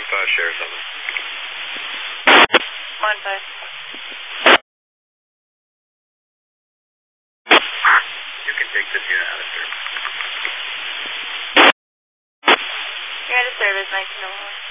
share something. 1-5. You can take this unit out of service. You're out of service, 1901.